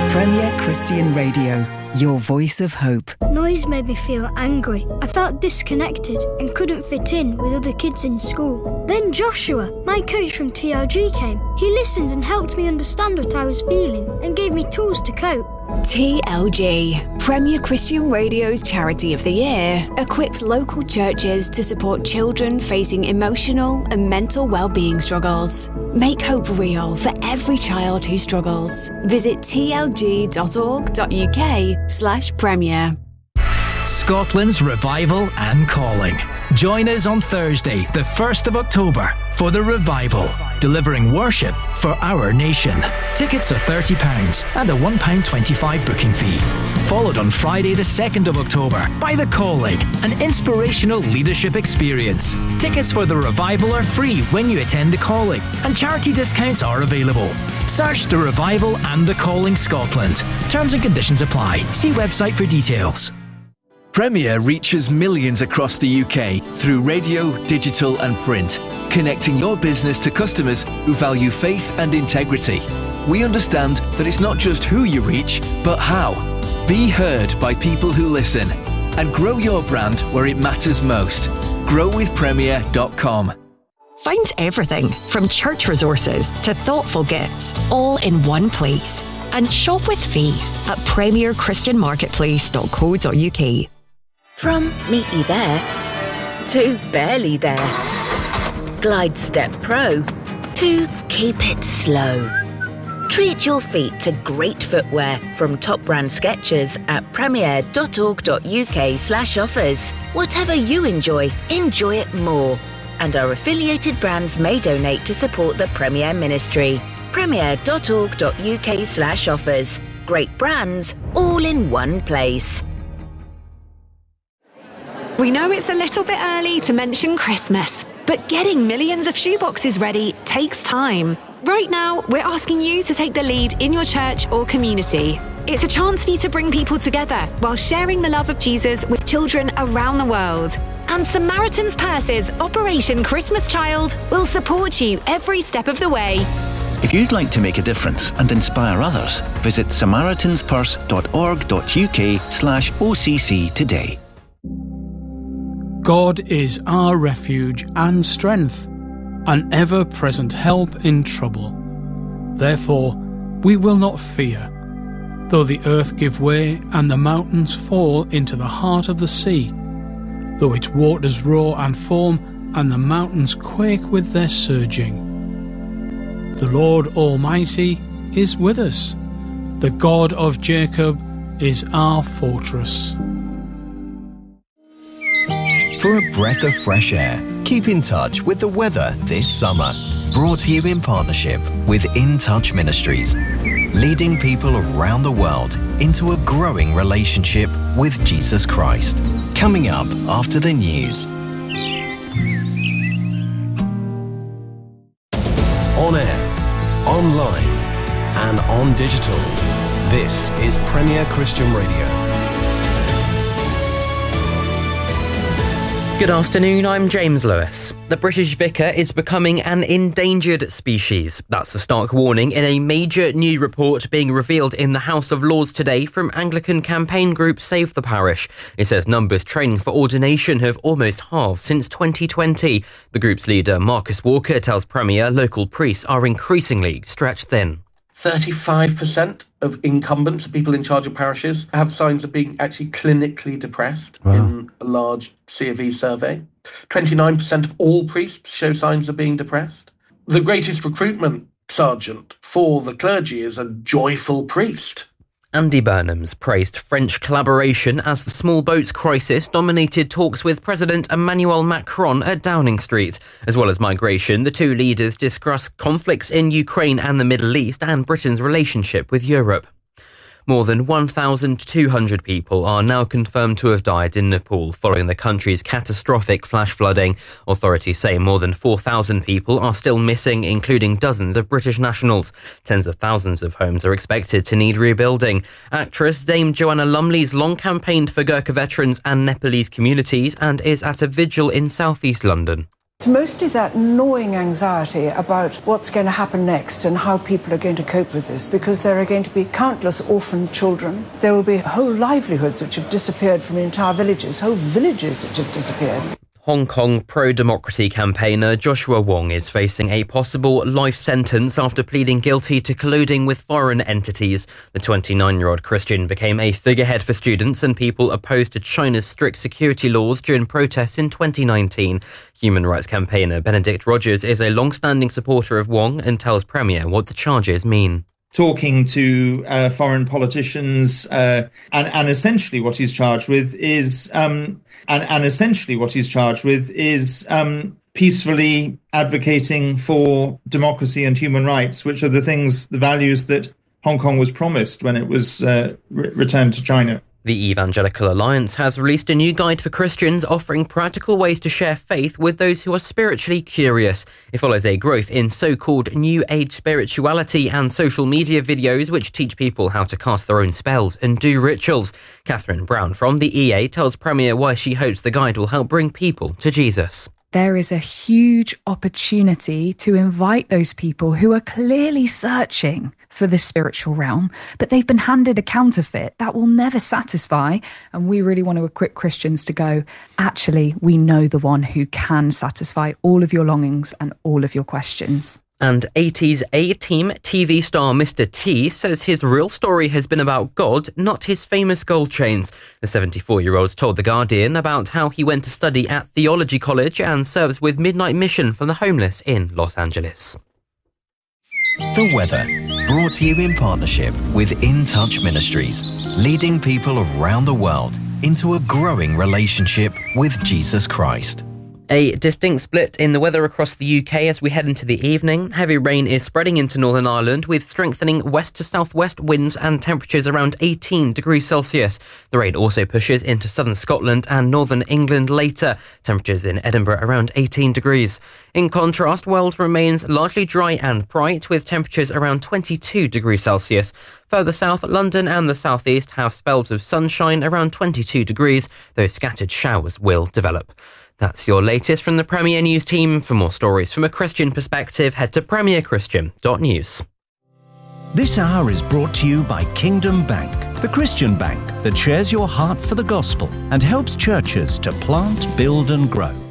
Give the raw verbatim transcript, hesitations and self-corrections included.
Premier Christian Radio, your voice of hope. Noise made me feel angry. I felt disconnected and couldn't fit in with other kids in school. Then Joshua, my coach from T L G, came. He listened and helped me understand what I was feeling and gave me tools to cope. T L G, Premier Christian Radio's Charity of the Year, equips local churches to support children facing emotional and mental well-being struggles. Make hope real for every child who struggles. Visit tlg.org.uk slash premier. Scotland's Revival and Calling. Join us on Thursday, the first of October, for the Revival, delivering worship for our nation. Tickets are thirty pounds and a one pound twenty-five booking fee. Followed on Friday, the second of October, by The Calling, an inspirational leadership experience. Tickets for the Revival are free when you attend The Calling, and charity discounts are available. Search The Revival and The Calling Scotland. Terms and conditions apply. See website for details. Premier reaches millions across the U K through radio, digital and print, connecting your business to customers who value faith and integrity. We understand that it's not just who you reach, but how. Be heard by people who listen and grow your brand where it matters most. grow with premier dot com. Find everything from church resources to thoughtful gifts all in one place. And shop with faith at premier christian marketplace dot co dot uk. From meet you there to barely there. Glide Step Pro to keep it slow. Treat your feet to great footwear from top brand Skechers at premier dot org dot uk slash offers. Whatever you enjoy, enjoy it more. And our affiliated brands may donate to support the Premier Ministry. premier dot org dot uk slash offers. Great brands, all in one place. We know it's a little bit early to mention Christmas, but getting millions of shoeboxes ready takes time. Right now, we're asking you to take the lead in your church or community. It's a chance for you to bring people together while sharing the love of Jesus with children around the world. And Samaritan's Purse's Operation Christmas Child will support you every step of the way. If you'd like to make a difference and inspire others, visit samaritans purse dot org dot uk slash O C C today. God is our refuge and strength, an ever-present help in trouble. Therefore, we will not fear, though the earth give way and the mountains fall into the heart of the sea, though its waters roar and foam and the mountains quake with their surging. The Lord Almighty is with us. The God of Jacob is our fortress. For a breath of fresh air, keep in touch with the weather this summer. Brought to you in partnership with In Touch Ministries, leading people around the world into a growing relationship with Jesus Christ. Coming up after the news. On air, online, and on digital. This is Premier Christian Radio. Good afternoon, I'm James Lewis. The British vicar is becoming an endangered species. That's a stark warning in a major new report being revealed in the House of Lords today from Anglican campaign group Save the Parish. It says numbers training for ordination have almost halved since twenty twenty. The group's leader, Marcus Walker, tells Premier local priests are increasingly stretched thin. thirty-five percent of incumbents, people in charge of parishes, have signs of being actually clinically depressed wow. in a large C of E survey. twenty-nine percent of all priests show signs of being depressed. The greatest recruitment sergeant for the clergy is a joyful priest. Andy Burnham's praised French collaboration as the small boats crisis dominated talks with President Emmanuel Macron at Downing Street. As well as migration, the two leaders discussed conflicts in Ukraine and the Middle East and Britain's relationship with Europe. More than one thousand two hundred people are now confirmed to have died in Nepal following the country's catastrophic flash flooding. Authorities say more than four thousand people are still missing, including dozens of British nationals. Tens of thousands of homes are expected to need rebuilding. Actress Dame Joanna Lumley's long campaigned for Gurkha veterans and Nepalese communities and is at a vigil in southeast London. It's mostly that gnawing anxiety about what's going to happen next and how people are going to cope with this, because there are going to be countless orphaned children. There will be whole livelihoods which have disappeared from entire villages, whole villages which have disappeared. Hong Kong pro-democracy campaigner Joshua Wong is facing a possible life sentence after pleading guilty to colluding with foreign entities. The twenty-nine-year-old Christian became a figurehead for students and people opposed to China's strict security laws during protests in twenty nineteen. Human rights campaigner Benedict Rogers is a long-standing supporter of Wong and tells Premier what the charges mean. Talking to uh, foreign politicians, uh, and, and essentially what he's charged with is, um, and, and essentially what he's charged with is um, peacefully advocating for democracy and human rights, which are the things, the values that Hong Kong was promised when it was uh, re- returned to China. The Evangelical Alliance has released a new guide for Christians offering practical ways to share faith with those who are spiritually curious. It follows a growth in so-called New Age spirituality and social media videos which teach people how to cast their own spells and do rituals. Catherine Brown from the E A tells Premier why she hopes the guide will help bring people to Jesus. There is a huge opportunity to invite those people who are clearly searching for the spiritual realm, but they've been handed a counterfeit that will never satisfy. And we really want to equip Christians to go, actually, we know the one who can satisfy all of your longings and all of your questions. And eighties A-Team T V star Mister T says his real story has been about God, not his famous gold chains. The seventy-four-year-old told The Guardian about how he went to study at Theology College and serves with Midnight Mission for the homeless in Los Angeles. The weather, brought to you in partnership with In Touch Ministries, leading people around the world into a growing relationship with Jesus Christ. A distinct split in the weather across the U K as we head into the evening. Heavy rain is spreading into Northern Ireland with strengthening west to southwest winds and temperatures around eighteen degrees Celsius. The rain also pushes into southern Scotland and northern England later. Temperatures in Edinburgh around eighteen degrees. In contrast, Wales remains largely dry and bright with temperatures around twenty-two degrees Celsius. Further south, London and the southeast have spells of sunshine around twenty-two degrees, though scattered showers will develop. That's your latest from the Premier News team. For more stories from a Christian perspective, head to premier christian dot news. This hour is brought to you by Kingdom Bank, the Christian bank that shares your heart for the gospel and helps churches to plant, build and grow.